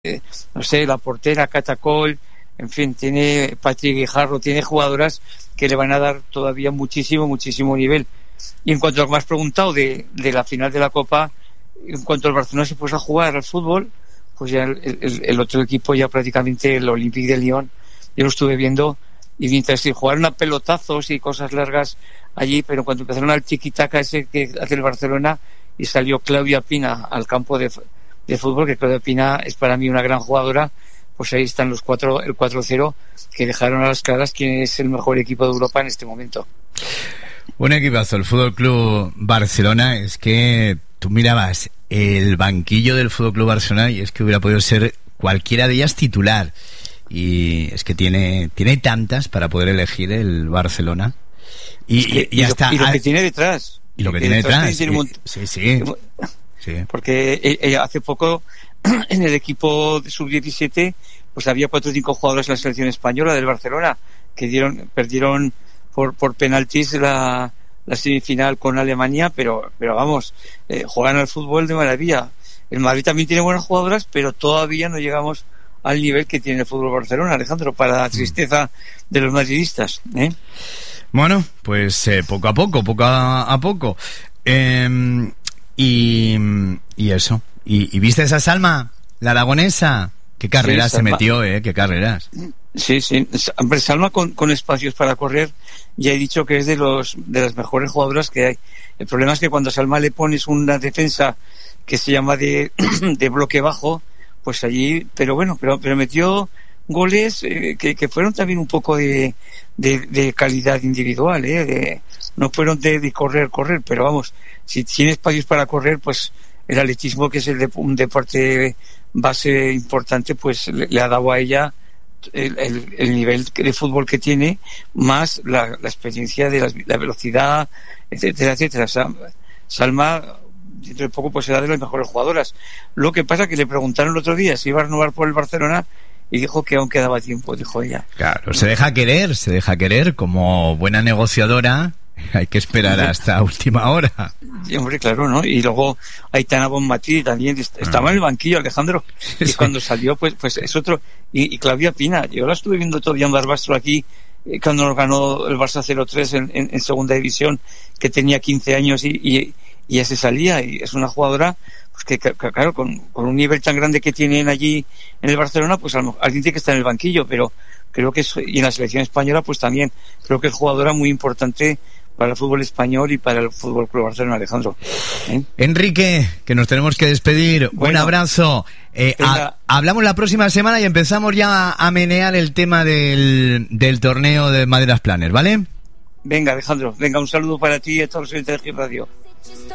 no sé, la portera Catacol, en fin, tiene Patrick Guijarro, tiene jugadoras que le van a dar todavía muchísimo nivel. Y en cuanto a lo que me has preguntado de la final de la Copa, en cuanto el Barcelona se puso a jugar al fútbol, pues ya el otro equipo, ya prácticamente el Olympique de Lyon, yo lo estuve viendo, y mientras jugaron a pelotazos y cosas largas allí, pero cuando empezaron al tiki-taka ese que hace el Barcelona y salió Claudia Pina al campo de fútbol, que Claudia Pina es para mí una gran jugadora, pues ahí están el 4-0 que dejaron a las claras quién es el mejor equipo de Europa en este momento. Un equipazo, el Fútbol Club Barcelona. Es que tú mirabas el banquillo del Fútbol Club Barcelona y es que hubiera podido ser cualquiera de ellas titular. Y es que tiene tantas para poder elegir el Barcelona. Y hasta lo que tiene detrás. Y lo que tiene detrás. Sí. Porque hace poco en el equipo de sub-17 pues había 4 o 5 jugadores en la selección española del Barcelona que perdieron por penaltis la semifinal con Alemania, pero vamos, juegan al fútbol de maravilla. El Madrid también tiene buenas jugadoras, pero todavía no llegamos al nivel que tiene el fútbol Barcelona, Alejandro, para la tristeza de los madridistas, ¿eh? Bueno, pues poco a poco. Y eso. ¿Y viste esa Salma, la aragonesa? Qué carreras se metió, qué carreras. Sí. Hombre, Salma con espacios para correr, ya he dicho que es de las mejores jugadoras que hay. El problema es que cuando a Salma le pones una defensa que se llama de bloque bajo, pues allí, pero metió goles que fueron también un poco de calidad individual, no fueron de correr, pero vamos, si tiene espacios para correr, pues el atletismo, que es un deporte base importante, pues le ha dado a ella el nivel de fútbol que tiene, más la experiencia de la velocidad, etcétera. Salma, dentro de poco, pues será de las mejores jugadoras. Lo que pasa que le preguntaron el otro día si iba a renovar por el Barcelona y dijo que aún quedaba tiempo, dijo ella. Claro, se deja querer como buena negociadora. Hay que esperar hasta última hora. Sí, hombre, claro, ¿no? Y luego Aitana Bonmatí también estaba en el banquillo, Alejandro, y cuando salió, pues es otro. Y Claudia Pina, yo la estuve viendo todavía en Barbastro aquí, cuando nos ganó el Barça 0-3 en segunda división, que tenía 15 años y ya se salía, y es una jugadora pues que claro, con un nivel tan grande que tienen allí en el Barcelona, pues alguien tiene que estar en el banquillo, pero creo que y en la selección española pues también creo que es jugadora muy importante para el fútbol español y para el Fútbol Club Barcelona, Alejandro. Enrique, que nos tenemos que despedir. Un abrazo. Hablamos la próxima semana y empezamos ya a menear el tema del torneo de Maderas Planner, ¿vale? Venga, Alejandro, un saludo para ti y a todos los oyentes de Radio.